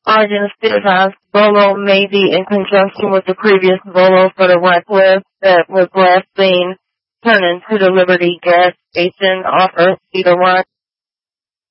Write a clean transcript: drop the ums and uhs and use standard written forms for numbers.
Argent Bolo may be in conjunction with the previous Bolo for the Reckless that was last seen turn into the Liberty gas station off of Cedar Run.